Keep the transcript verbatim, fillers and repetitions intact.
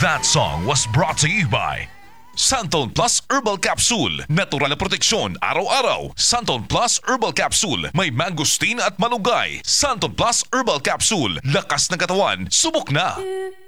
That song was brought to you by Santon Plus Herbal Capsule. Natural na proteksyon araw-araw. Santon Plus Herbal Capsule. May mangosteen at malunggay. Santon Plus Herbal Capsule. Lakas ng katawan. Subok na!